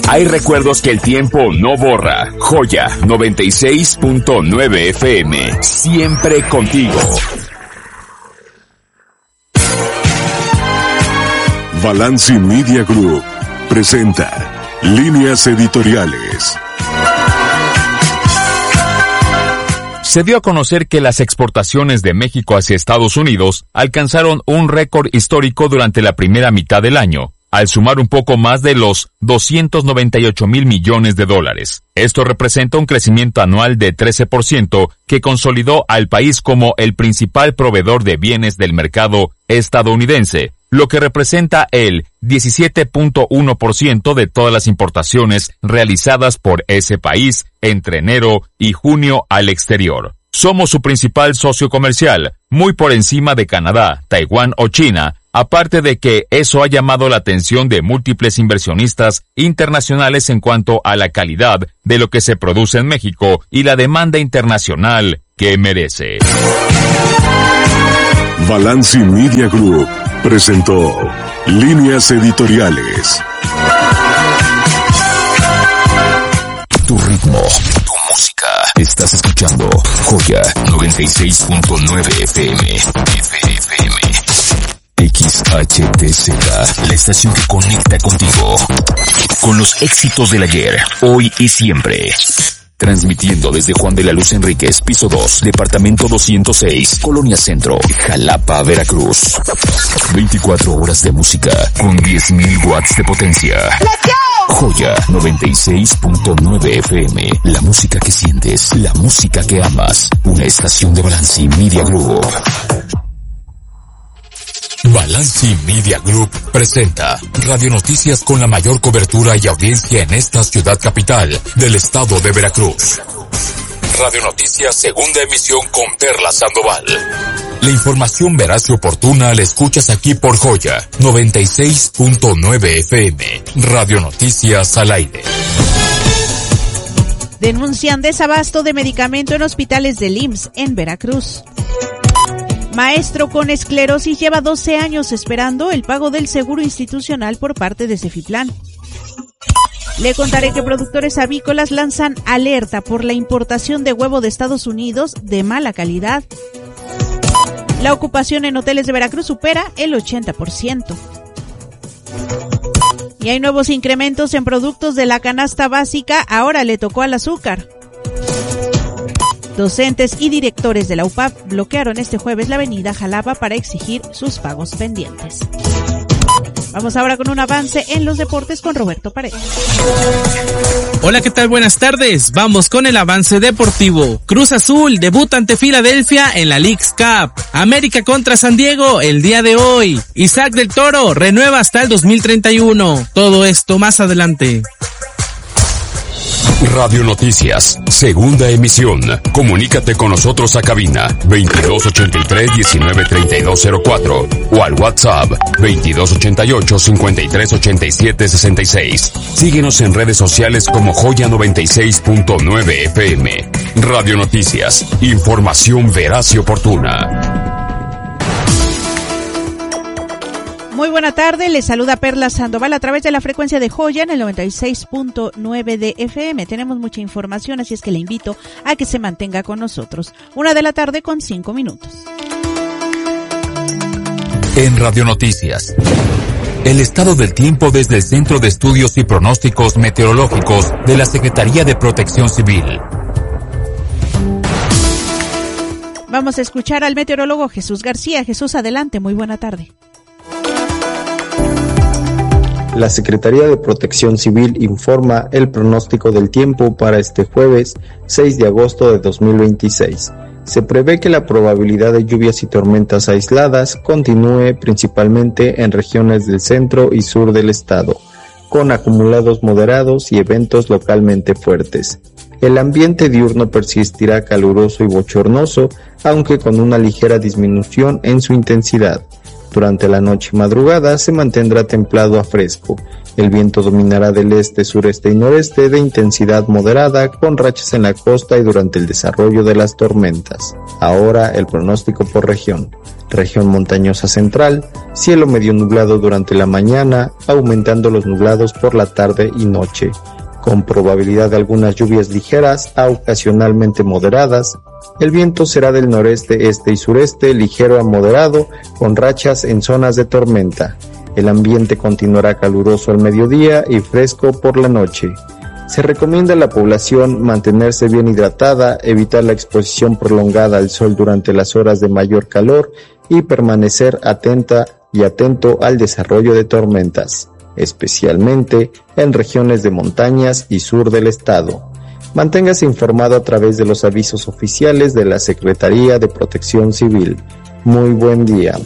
Hay recuerdos que el tiempo no borra. Joya 96.9 FM. Siempre contigo. Balanci Media Group presenta Líneas Editoriales. Se dio a conocer que las exportaciones de México hacia Estados Unidos alcanzaron un récord histórico durante la primera mitad del año, al sumar un poco más de los 298,000 millones de dólares. Esto representa un crecimiento anual de 13% que consolidó al país como el principal proveedor de bienes del mercado estadounidense, lo que representa el 17.1% de todas las importaciones realizadas por ese país entre enero y junio al exterior. Somos su principal socio comercial, muy por encima de Canadá, Taiwán o China, aparte de que eso ha llamado la atención de múltiples inversionistas internacionales en cuanto a la calidad de lo que se produce en México y la demanda internacional que merece. Balanci Media Group presentó Líneas Editoriales. Tu ritmo, tu música. Estás escuchando Joya 96.9 FM. XHTZ, la estación que conecta contigo. Con los éxitos del ayer, hoy y siempre. Transmitiendo desde Juan de la Luz Enríquez, piso 2, departamento 206, Colonia Centro, Jalapa, Veracruz. 24 horas de música con 10,000 watts de potencia. Joya 96.9 FM, la música que sientes, la música que amas. Una estación de Balanci Media Group. Balanci Media Group presenta Radio Noticias con la mayor cobertura y audiencia en esta ciudad capital del estado de Veracruz. Radio Noticias, segunda emisión con Perla Sandoval. La información veraz y oportuna la escuchas aquí por Joya 96.9 FM. Radio Noticias al aire. Denuncian desabasto de medicamento en hospitales del IMSS en Veracruz. Maestro con esclerosis lleva 12 años esperando el pago del seguro institucional por parte de Cefiplan. Le contaré que productores avícolas lanzan alerta por la importación de huevo de Estados Unidos de mala calidad. La ocupación en hoteles de Veracruz supera el 80%. Y hay nuevos incrementos en productos de la canasta básica, ahora le tocó al azúcar. Docentes y directores de la UPAP bloquearon este jueves la avenida Jalapa para exigir sus pagos pendientes. Vamos ahora con un avance en los deportes con Roberto Paredes. Hola, ¿qué tal? Buenas tardes. Vamos con el avance deportivo. Cruz Azul debuta ante Filadelfia en la Leagues Cup. América contra San Diego el día de hoy. Isaac del Toro renueva hasta el 2031. Todo esto más adelante. Radio Noticias, segunda emisión. Comunícate con nosotros a cabina 2283-193204 o al WhatsApp 2288-538766. Síguenos en redes sociales como Joya 96.9 FM. Radio Noticias, información veraz y oportuna. Muy buena tarde, les saluda Perla Sandoval a través de la frecuencia de Joya en el 96.9 de FM. Tenemos mucha información, así es que le invito a que se mantenga con nosotros. 1:05 p.m. En Radio Noticias, el estado del tiempo desde el Centro de Estudios y Pronósticos Meteorológicos de la Secretaría de Protección Civil. Vamos a escuchar al meteorólogo Jesús García. Jesús, adelante, muy buena tarde. La Secretaría de Protección Civil informa el pronóstico del tiempo para este jueves 6 de agosto de 2026. Se prevé que la probabilidad de lluvias y tormentas aisladas continúe principalmente en regiones del centro y sur del estado, con acumulados moderados y eventos localmente fuertes. El ambiente diurno persistirá caluroso y bochornoso, aunque con una ligera disminución en su intensidad. Durante la noche y madrugada se mantendrá templado a fresco. El viento dominará del este, sureste y noreste de intensidad moderada, con rachas en la costa y durante el desarrollo de las tormentas. Ahora el pronóstico por región. Región montañosa central, cielo medio nublado durante la mañana, aumentando los nublados por la tarde y noche, con probabilidad de algunas lluvias ligeras a ocasionalmente moderadas. El viento será del noreste, este y sureste, ligero a moderado, con rachas en zonas de tormenta. El ambiente continuará caluroso al mediodía y fresco por la noche. Se recomienda a la población mantenerse bien hidratada, evitar la exposición prolongada al sol durante las horas de mayor calor y permanecer atenta y atento al desarrollo de tormentas, especialmente en regiones de montañas y sur del estado. Manténgase informado a través de los avisos oficiales de la Secretaría de Protección Civil. Muy buen día.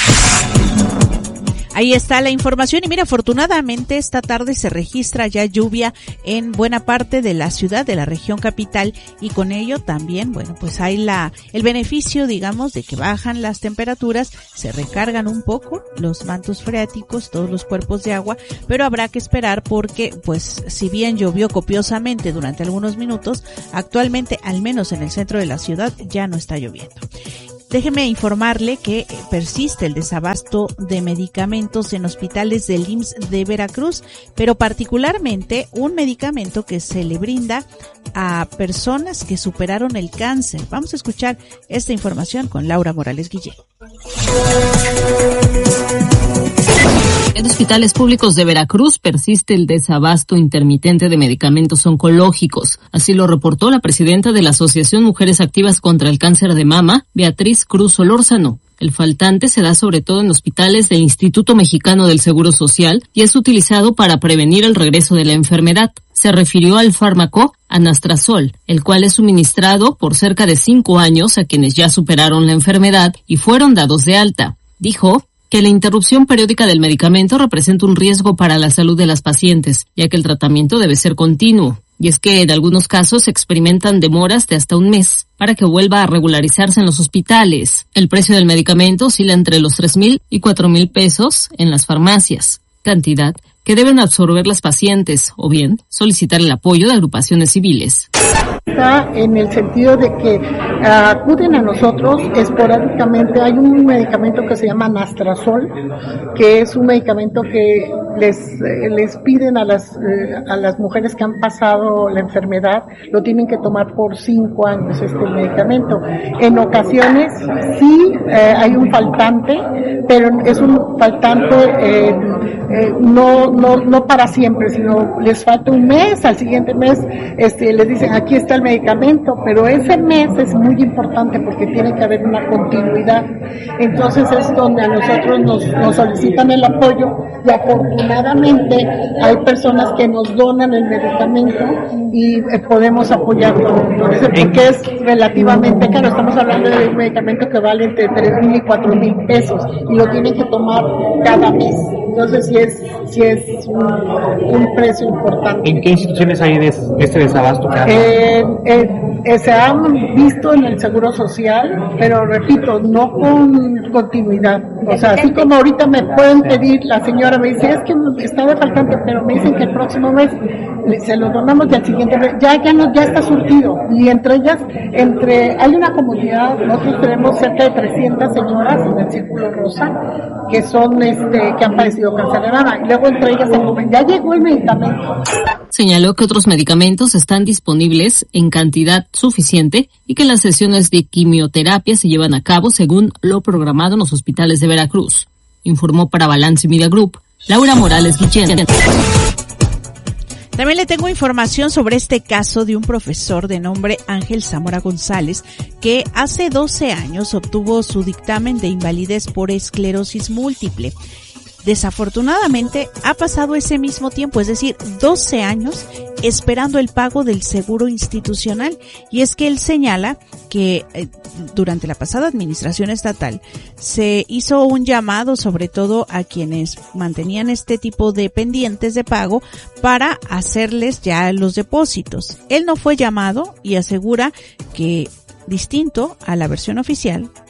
Ahí está la información y mira, afortunadamente esta tarde se registra ya lluvia en buena parte de la ciudad, de la región capital, y con ello también, bueno, pues hay el beneficio, digamos, de que bajan las temperaturas, se recargan un poco los mantos freáticos, todos los cuerpos de agua, pero habrá que esperar porque, pues, si bien llovió copiosamente durante algunos minutos, actualmente, al menos en el centro de la ciudad, ya no está lloviendo. Déjeme informarle que persiste el desabasto de medicamentos en hospitales del IMSS de Veracruz, pero particularmente un medicamento que se le brinda a personas que superaron el cáncer. Vamos a escuchar esta información con Laura Morales Guillén. En hospitales públicos de Veracruz persiste el desabasto intermitente de medicamentos oncológicos. Así lo reportó la presidenta de la Asociación Mujeres Activas contra el Cáncer de Mama, Beatriz Cruz Solórzano. El faltante se da sobre todo en hospitales del Instituto Mexicano del Seguro Social y es utilizado para prevenir el regreso de la enfermedad. Se refirió al fármaco anastrozol, el cual es suministrado por cerca de 5 años a quienes ya superaron la enfermedad y fueron dados de alta. Dijo que la interrupción periódica del medicamento representa un riesgo para la salud de las pacientes, ya que el tratamiento debe ser continuo. Y es que en algunos casos se experimentan demoras de hasta un mes para que vuelva a regularizarse en los hospitales. El precio del medicamento oscila entre los 3,000 y 4,000 pesos en las farmacias, cantidad que deben absorber las pacientes o bien solicitar el apoyo de agrupaciones civiles. Está en el sentido de que acuden a nosotros esporádicamente. Hay un medicamento que se llama anastrozol, que es un medicamento que les piden a las mujeres que han pasado la enfermedad, lo tienen que tomar por 5 años este medicamento. En ocasiones sí hay un faltante, pero es un faltante no para siempre, sino les falta un mes, al siguiente mes les dicen aquí está el medicamento, pero ese mes es muy importante porque tiene que haber una continuidad. Entonces es donde a nosotros nos solicitan el apoyo y afortunadamente hay personas que nos donan el medicamento y podemos apoyarlo. Entonces, porque es relativamente caro, estamos hablando de un medicamento que vale entre 3,000 y 4,000 pesos y lo tienen que tomar cada mes. Entonces sí es un precio importante. ¿En qué instituciones hay este desabasto? Se han visto en el Seguro Social, pero repito, no con continuidad. O sea, así como ahorita me pueden pedir, la señora me dice, es que está de faltante, pero me dicen que el próximo mes se lo donamos y al siguiente mes ya está surtido. Y entre ellas, hay una comunidad, nosotros tenemos cerca de 300 señoras en el Círculo Rosa, que son que han padecido cáncer de mama, y luego entre ellas ya llegó el medicamento. Señaló que otros medicamentos están disponibles en cantidad suficiente y que las sesiones de quimioterapia se llevan a cabo según lo programado en los hospitales de Veracruz. Informó para Balance Media Group, Laura Morales Guillén. También le tengo información sobre este caso de un profesor de nombre Ángel Zamora González que hace 12 años obtuvo su dictamen de invalidez por esclerosis múltiple. Desafortunadamente ha pasado ese mismo tiempo, es decir, 12 años esperando el pago del seguro institucional, y es que él señala que durante la pasada administración estatal se hizo un llamado sobre todo a quienes mantenían este tipo de pendientes de pago para hacerles ya los depósitos. Él no fue llamado y asegura que, distinto a la versión oficial,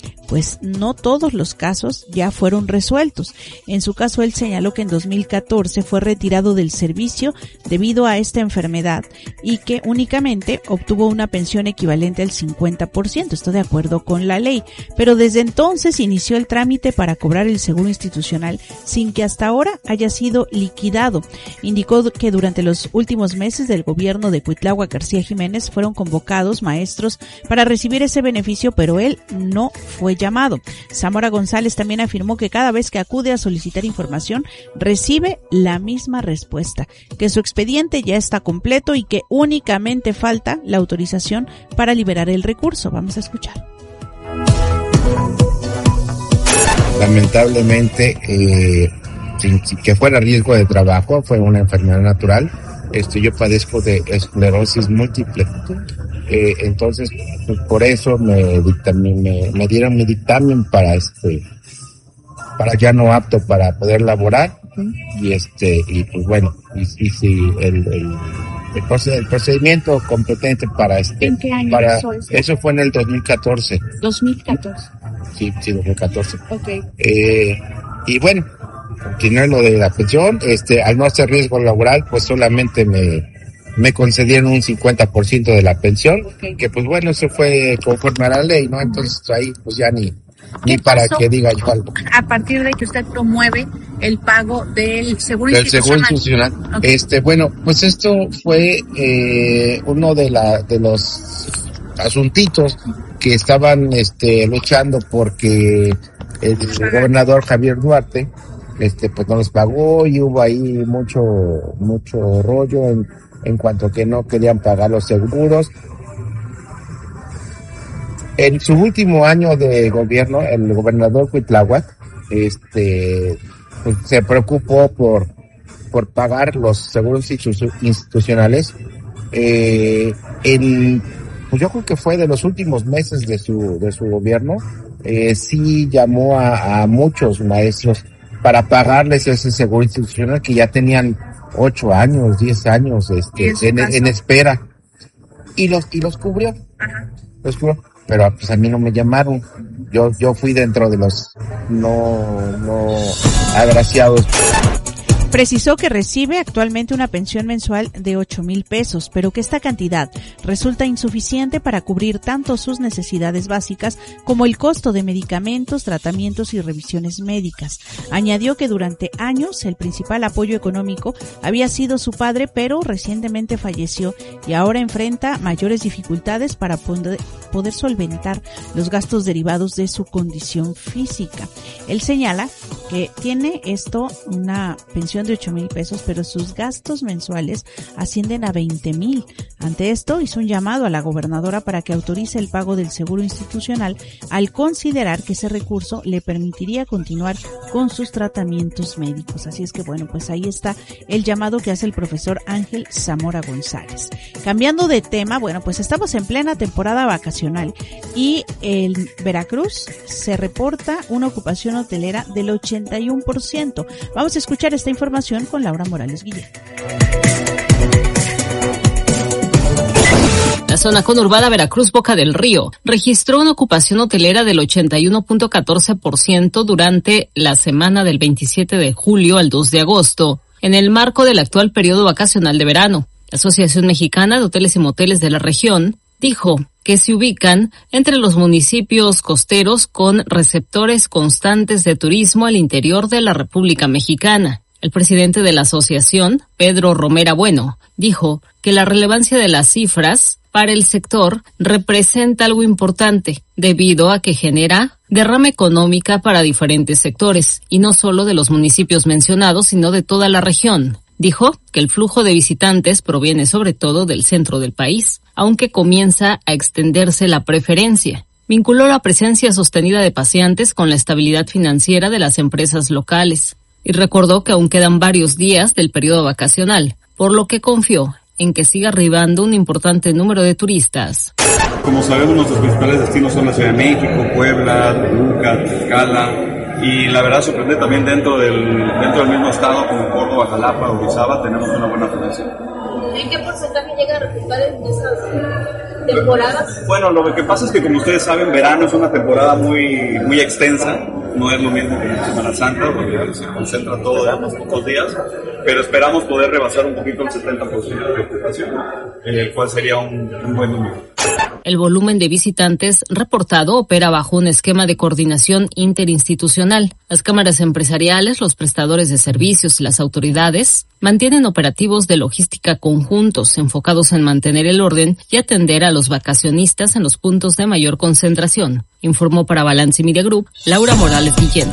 pues no todos los casos ya fueron resueltos. En su caso, él señaló que en 2014 fue retirado del servicio debido a esta enfermedad y que únicamente obtuvo una pensión equivalente al 50%, esto de acuerdo con la ley, pero desde entonces inició el trámite para cobrar el seguro institucional sin que hasta ahora haya sido liquidado. Indicó que durante los últimos meses del gobierno de Cuitláhuac García Jiménez fueron convocados maestros para recibir ese beneficio, pero él no fue llamado. Zamora González también afirmó que cada vez que acude a solicitar información recibe la misma respuesta, que su expediente ya está completo y que únicamente falta la autorización para liberar el recurso. Vamos a escuchar. Lamentablemente, sin que fuera riesgo de trabajo, fue una enfermedad natural. Yo padezco de esclerosis múltiple. Entonces, pues, por eso me dieron mi dictamen para ya no apto para poder laborar. Y pues bueno, y sí, el procedimiento competente para ¿En qué año eso fue en el 2014. 2014. Sí, 2014. Okay. Y bueno, continué lo de la pensión, al no hacer riesgo laboral, pues solamente me concedieron un 50% de la pensión, okay, que pues bueno, eso fue conforme a la ley, ¿no? Entonces ahí pues ya ni para que diga yo algo. A partir de que usted promueve el pago del seguro institucional. Okay. Bueno, pues esto fue uno de los asuntitos que estaban luchando porque el gobernador Javier Duarte pues no los pagó y hubo ahí mucho rollo en cuanto que no querían pagar los seguros. En su último año de gobierno, el gobernador Cuitláhuac pues se preocupó por pagar los seguros institucionales. Pues yo creo que fue de los últimos meses de su gobierno, sí llamó a muchos maestros para pagarles ese seguro institucional que ya tenían 8 años, 10 años, en espera. Y los cubrió. Ajá. Los cubrió. Pero pues a mí no me llamaron. Yo fui dentro de los no agraciados. Precisó que recibe actualmente una pensión mensual de 8,000 pesos, pero que esta cantidad resulta insuficiente para cubrir tanto sus necesidades básicas como el costo de medicamentos, tratamientos y revisiones médicas. Añadió que durante años el principal apoyo económico había sido su padre, pero recientemente falleció y ahora enfrenta mayores dificultades para poder solventar los gastos derivados de su condición física. Él señala que tiene una pensión de 8,000 pesos, pero sus gastos mensuales ascienden a 20,000. Ante esto, hizo un llamado a la gobernadora para que autorice el pago del seguro institucional al considerar que ese recurso le permitiría continuar con sus tratamientos médicos. Así es que bueno, pues ahí está el llamado que hace el profesor Ángel Zamora González. Cambiando de tema, bueno, pues estamos en plena temporada vacacional y en Veracruz se reporta una ocupación hotelera del 81%. Vamos a escuchar esta información con Laura Morales Guillén. La zona conurbada Veracruz Boca del Río registró una ocupación hotelera del 81.14% durante la semana del 27 de julio al 2 de agosto, en el marco del actual periodo vacacional de verano. La Asociación Mexicana de Hoteles y Moteles de la región dijo que se ubican entre los municipios costeros con receptores constantes de turismo al interior de la República Mexicana. El presidente de la asociación, Pedro Romera Bueno, dijo que la relevancia de las cifras para el sector representa algo importante, debido a que genera derrama económica para diferentes sectores, y no solo de los municipios mencionados, sino de toda la región. Dijo que el flujo de visitantes proviene sobre todo del centro del país, aunque comienza a extenderse la preferencia. Vinculó la presencia sostenida de paseantes con la estabilidad financiera de las empresas locales y recordó que aún quedan varios días del periodo vacacional, por lo que confió en que siga arribando un importante número de turistas. Como sabemos, nuestros principales destinos son la Ciudad de México, Puebla, Toluca, Tlaxcala, y la verdad sorprende también dentro del mismo estado como Córdoba, Jalapa, Orizaba, tenemos una buena afluencia. ¿En qué porcentaje llega a resultar en esas temporadas? Bueno, lo que pasa es que como ustedes saben, verano es una temporada muy extensa, no es lo mismo que Semana Santa, porque se concentra todo en unos pocos días, pero esperamos poder rebasar un poquito el 70% de ocupación, el cual sería un buen número. El volumen de visitantes reportado opera bajo un esquema de coordinación interinstitucional. Las cámaras empresariales, los prestadores de servicios y las autoridades mantienen operativos de logística conjuntos enfocados en mantener el orden y atender a los vacacionistas en los puntos de mayor concentración, informó para Balance Media Group Laura Morales Guillén.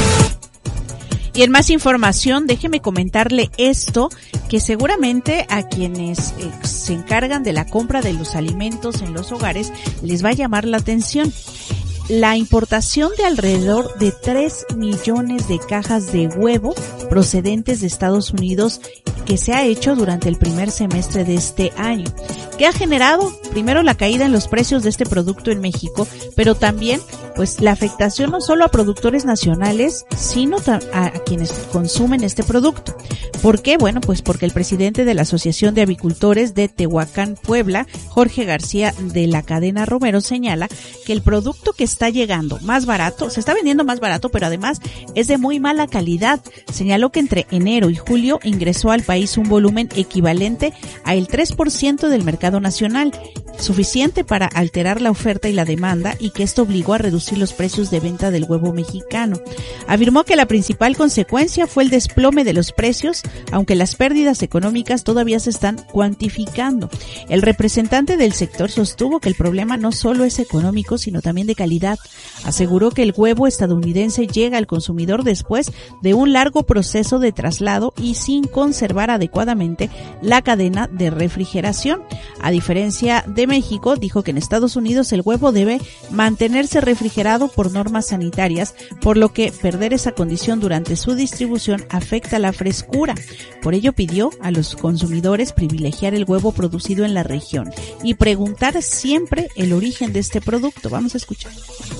Y en más información, déjeme comentarle esto, que seguramente a quienes se encargan de la compra de los alimentos en los hogares les va a llamar la atención. La importación de alrededor de 3 millones de cajas de huevo procedentes de Estados Unidos que se ha hecho durante el primer semestre de este año, que ha generado primero la caída en los precios de este producto en México, pero también pues la afectación no solo a productores nacionales, sino a quienes consumen este producto. ¿Por qué? Bueno, pues porque el presidente de la Asociación de Avicultores de Tehuacán, Puebla, Jorge García de la cadena Romero, señala que el producto que está llegando más barato, se está vendiendo más barato, pero además es de muy mala calidad. Señaló que entre enero y julio ingresó al país un volumen equivalente al 3% del mercado nacional, suficiente para alterar la oferta y la demanda, y que esto obligó a reducir los precios de venta del huevo mexicano. Afirmó que la principal consecuencia fue el desplome de los precios, aunque las pérdidas económicas todavía se están cuantificando. El representante del sector sostuvo que el problema no solo es económico, sino también de calidad. Aseguró que el huevo estadounidense llega al consumidor después de un largo proceso de traslado y sin conservar adecuadamente la cadena de refrigeración. A diferencia de México, dijo que en Estados Unidos el huevo debe mantenerse refrigerado por normas sanitarias, por lo que perder esa condición durante su distribución afecta la frescura. Por ello pidió a los consumidores privilegiar el huevo producido en la región y preguntar siempre el origen de este producto. Vamos a escuchar.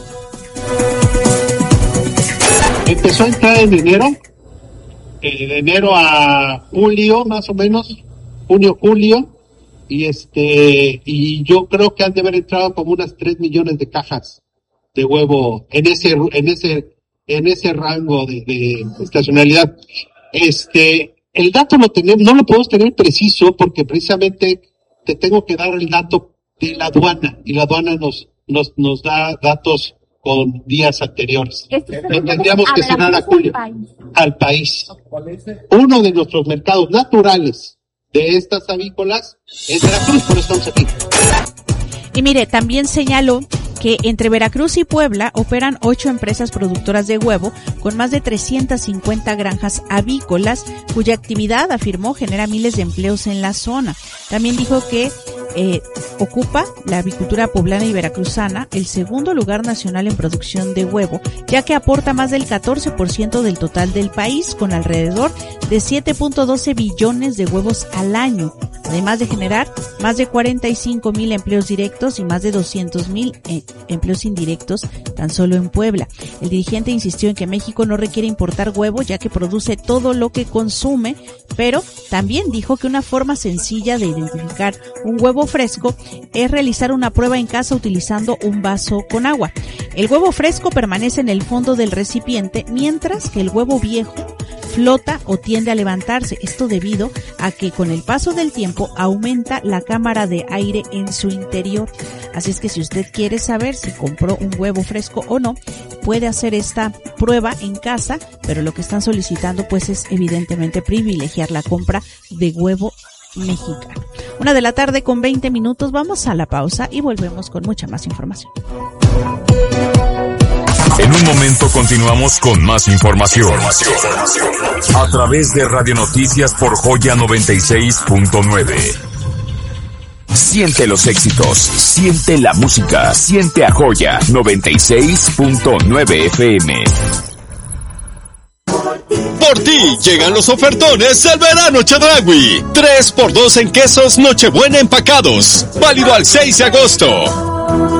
Empezó a entrar en enero, de enero a julio, más o menos, junio-julio, y yo creo que han de haber entrado como unas 3 millones de cajas de huevo en ese rango de estacionalidad. El dato no lo podemos tener preciso porque precisamente te tengo que dar el dato de la aduana, y la aduana nos da datos con días anteriores. Tendríamos que cerrar a julio al país. Uno de nuestros mercados naturales de estas avícolas es Veracruz, por eso estamos aquí. Y mire, también señaló que entre Veracruz y Puebla operan 8 empresas productoras de huevo con más de 350 granjas avícolas, cuya actividad, afirmó, genera miles de empleos en la zona. También dijo que ocupa la avicultura poblana y veracruzana el segundo lugar nacional en producción de huevo, ya que aporta más del 14% del total del país, con alrededor de 7.12 billones de huevos al año, además de generar más de 45,000 empleos directos y más de 200,000 empleos indirectos tan solo en Puebla. El dirigente insistió en que México no requiere importar huevo, ya que produce todo lo que consume, pero también dijo que una forma sencilla de identificar un huevo fresco es realizar una prueba en casa utilizando un vaso con agua. El huevo fresco permanece en el fondo del recipiente, mientras que el huevo viejo flota o tiende a levantarse. Esto debido a que con el paso del tiempo aumenta la cámara de aire en su interior. Así es que si usted quiere saber si compró un huevo fresco o no, puede hacer esta prueba en casa, pero lo que están solicitando pues es evidentemente privilegiar la compra de huevo mexicano. 1:20 p.m. Vamos a la pausa y volvemos con mucha más información. En un momento continuamos con más información. A través de Radio Noticias por Joya 96.9. Siente los éxitos, siente la música, siente a Joya 96.9 FM. Por ti llegan los ofertones del verano Chedraui. 3x2 en quesos Nochebuena empacados. Válido al 6 de agosto.